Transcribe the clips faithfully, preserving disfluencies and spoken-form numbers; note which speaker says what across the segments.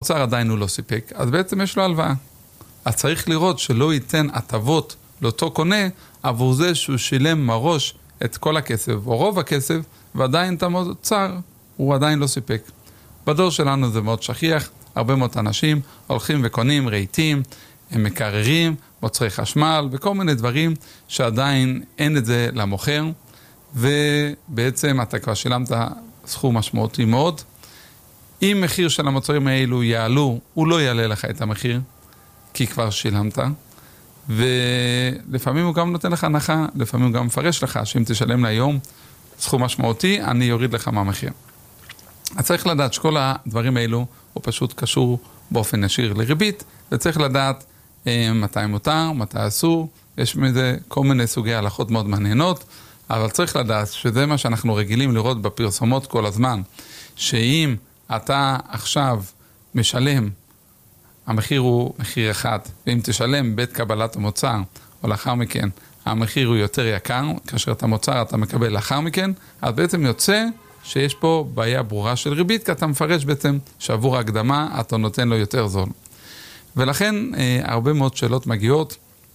Speaker 1: המוצר עדיין הוא לא סיפק, אז בעצם יש לו הלוואה. אז צריך לראות שלא ייתן הטבות לאותו קונה, עבור זה שהוא שילם מראש את כל הכסף, או רוב הכסף, ועדיין את המוצר הוא עדיין לא סיפק. בדור שלנו זה מאוד שכיח, הרבה מאוד אנשים הולכים וקונים רהיטים, הם מקררים, מוצרי חשמל, וכל מיני דברים שעדיין אין את זה למוכר, ובעצם אתה כבר שילמת סכום משמעותי מאוד. אם מחיר של המוצרים האלו יעלו, הוא לא יעלה לך את המחיר, כי כבר שילמת, ולפעמים הוא גם נותן לך הנחה, לפעמים הוא גם מפרש לך, שאם תשלם להיום סכום משמעותי, אני יוריד לך מהמחיר. אז צריך לדעת שכל הדברים האלו הוא פשוט קשור באופן ישיר לריבית, וצריך לדעת אה, מתי מותר, מתי אסור, יש מזה כל מיני סוגי הלכות מאוד מעניינות, אבל צריך לדעת שזה מה שאנחנו רגילים לראות בפרסומות כל הזמן, שאם אתה עכשיו משלם, המחיר הוא מחיר אחד, ואם תשלם בית קבלת המוצר, או לאחר מכן, המחיר הוא יותר יקר, כאשר את המוצר אתה מקבל לאחר מכן, אז בעצם יוצא שיש פה בעיה ברורה של ריבית, כי אתה מפרש בעצם שעבור ההקדמה אתה נותן לו יותר זול. ולכן הרבה מאוד שאלות מגיעות,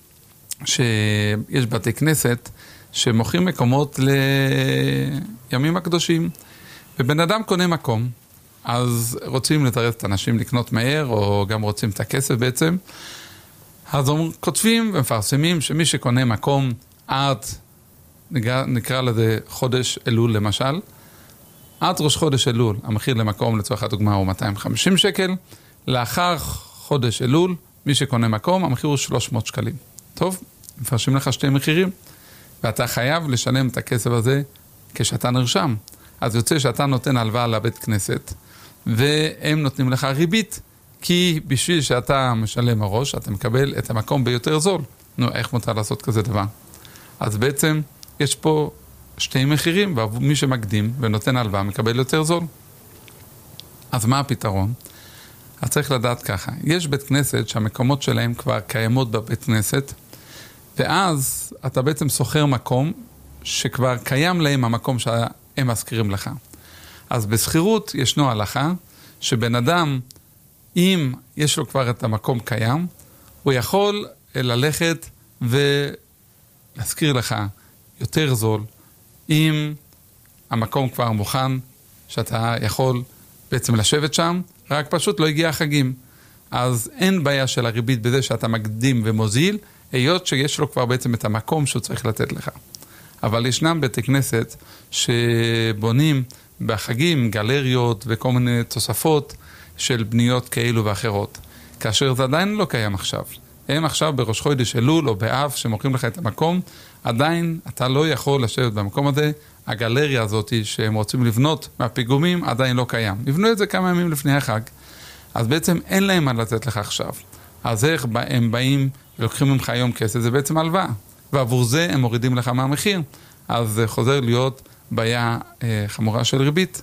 Speaker 1: שיש בתי כנסת שמוכרים מקומות לימים הקדושים, ובן אדם קונה מקום, אז רוצים לתרץ את האנשים לקנות מהר, או גם רוצים את הכסף בעצם, אז הם כותבים ומפרסמים שמי שקונה מקום עד, נקרא לזה חודש אלול למשל, עד ראש חודש אלול, המחיר למקום לצורך הדוגמה הוא מאתיים וחמישים שקל, לאחר חודש אלול, מי שקונה מקום, המחיר הוא שלוש מאות שקלים. טוב, מפרשים לך שתי מחירים, ואתה חייב לשלם את הכסף הזה כשאתה נרשם. אז יוצא שאתה נותן הלוואה לבית כנסת, והם נותנים לך ריבית, כי בשביל שאתה משלם מראש, אתה מקבל את המקום ביותר זול. נו, איך מותר לעשות כזה דבר? אז בעצם יש פה שתי מחירים, ומי שמקדים ונותן הלוואה מקבל יותר זול. אז מה הפתרון? אז צריך לדעת ככה, יש בית כנסת שהמקומות שלהם כבר קיימות בבית כנסת, ואז אתה בעצם סוחר מקום שכבר קיים להם המקום שהם מזכירים לך. אז בסחירות ישנו הלכה, שבן אדם, אם יש לו כבר את המקום קיים, הוא יכול ללכת ולהזכיר לך יותר זול, אם המקום כבר מוכן, שאתה יכול בעצם לשבת שם, רק פשוט לא הגיע החגים. אז אין בעיה של הריבית בזה שאתה מקדים ומוזיל, היות שיש לו כבר בעצם את המקום שהוא צריך לתת לך. אבל ישנם בתי כנסת שבונים בחגים, גלריות וכל מיני תוספות של בניות כאלו ואחרות. כאשר זה עדיין לא קיים עכשיו. הם עכשיו בראש חודש אלול או באב שמוכרים לך את המקום, עדיין אתה לא יכול לשבת במקום הזה. הגלריה הזאת שהם רוצים לבנות מהפיגומים עדיין לא קיים. יבנו את זה כמה ימים לפני החג. אז בעצם אין להם מה לתת לך עכשיו. אז איך הם באים ולוקחים ממך היום כסף? זה בעצם הלוואה. ועבור זה הם מורידים לך מהמחיר. אז זה חוזר להיות בעיה אה, חמורה של ריבית.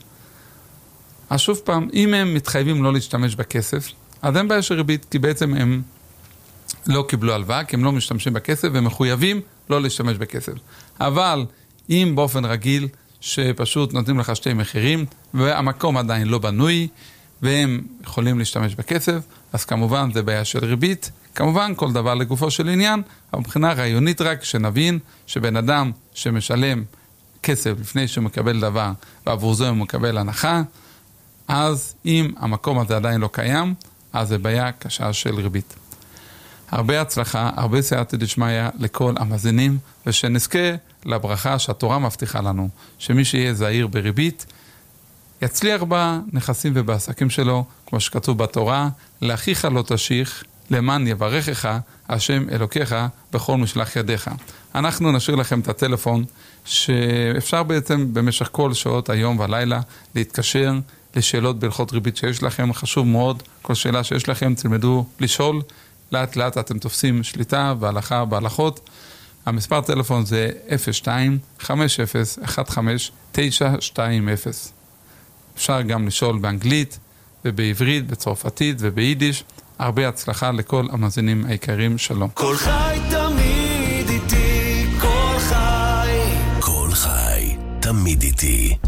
Speaker 1: אז שוב פעם, אם הם מתחייבים לא להשתמש בכסף, אז אין בעיה של ריבית, כי בעצם הם לא קיבלו הלוואה, כי הם לא משתמשים בכסף, והם מחויבים לא להשתמש בכסף. אבל אם באופן רגיל, שפשוט נותנים לך שתי מחירים, והמקום עדיין לא בנוי, והם יכולים להשתמש בכסף, אז כמובן זה בעיה של ריבית. כמובן כל דבר לגופו של עניין, אבל מבחינה רעיונית רק שנבין שבן אדם שמשלם כסף לפני שהוא מקבל דבר, ועבור זה הוא מקבל הנחה, אז אם המקום הזה עדיין לא קיים, אז זה בעיה קשה של ריבית. הרבה הצלחה, הרבה סייעתא דשמיא לכל המאזינים, ושנזכה לברכה שהתורה מבטיחה לנו, שמי שיהיה זהיר בריבית, יצליח בנכסים ובעסקים שלו, כמו שכתוב בתורה, לאחיך לא תשיך, למען יברכך השם אלוקיך בכל משלח ידיך. אנחנו נשאיר לכם את הטלפון, שאפשר בעצם במשך כל שעות היום והלילה להתקשר לשאלות בהלכות ריבית שיש לכם. חשוב מאוד, כל שאלה שיש לכם תלמדו לשאול, לאט לאט אתם תופסים שליטה והלכה בהלכות. המספר טלפון זה אפס שתיים חמש אפס אחת חמש תשע שתיים אפס. אפשר גם לשאול באנגלית ובעברית, בצרפתית וביידיש. הרבה הצלחה לכל המאזינים היקרים, שלום.
Speaker 2: כל חי תמיד איתי, כל חי. כל חי תמיד איתי.